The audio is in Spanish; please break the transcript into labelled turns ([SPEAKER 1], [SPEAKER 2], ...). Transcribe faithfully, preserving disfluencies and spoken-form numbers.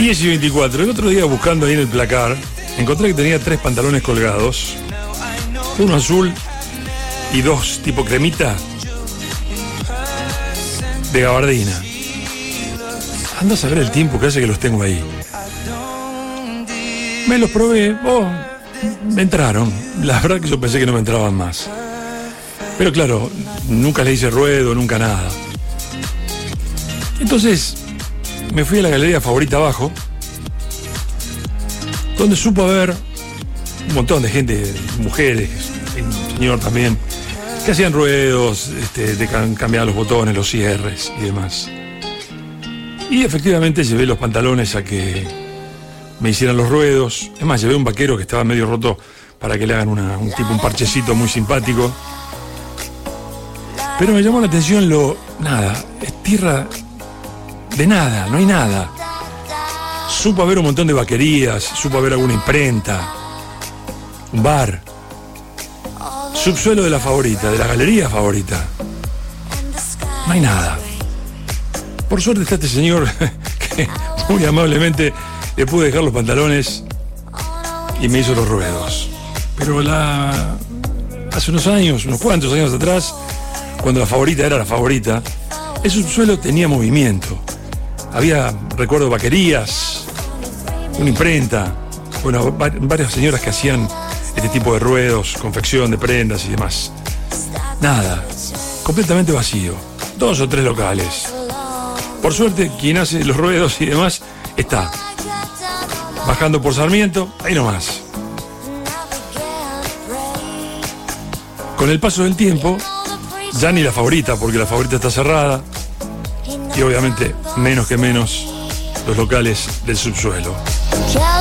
[SPEAKER 1] diez y veinticuatro. El otro día, buscando ahí en el placar, encontré que tenía tres pantalones colgados. Uno azul y dos tipo cremita de gabardina. Anda a saber el tiempo que hace que los tengo ahí. Me los probé. Oh, me entraron. La verdad que yo pensé que no me entraban más. Pero claro, nunca le hice ruedo, nunca nada. Entonces me fui a la galería favorita abajo, donde supo haber un montón de gente, mujeres, un señor también, que hacían ruedos, este, de cambiaban los botones, los cierres y demás. Y efectivamente llevé los pantalones a que me hicieran los ruedos. Es más, llevé un vaquero que estaba medio roto para que le hagan una, un tipo, un parchecito muy simpático. Pero me llamó la atención lo... nada, es tierra de nada, no hay nada. Supo haber un montón de vaquerías, supo haber alguna imprenta, un bar. Subsuelo de la favorita, de la galería favorita. No hay nada. Por suerte está este señor que muy amablemente le pude dejar los pantalones y me hizo los ruedos. Pero la... hace unos años, unos cuantos años atrás, cuando la favorita era la favorita, el subsuelo tenía movimiento. Había, recuerdo, vaquerías, una imprenta, bueno, va- varias señoras que hacían este tipo de ruedos, confección de prendas y demás. Nada, completamente vacío. Dos o tres locales. Por suerte, quien hace los ruedos y demás está bajando por Sarmiento, ahí nomás. Con el paso del tiempo, ya ni la favorita, porque la favorita está cerrada, y obviamente menos que menos los locales del subsuelo.